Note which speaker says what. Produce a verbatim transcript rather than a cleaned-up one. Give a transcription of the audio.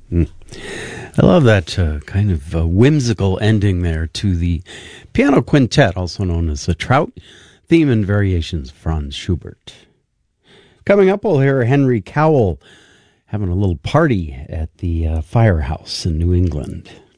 Speaker 1: Mm. I love that uh, kind of uh, whimsical ending there to the piano quintet, also known as the Trout theme and variations, Franz Schubert. Coming up, we'll hear Henry Cowell having a little party at the uh, firehouse in New England.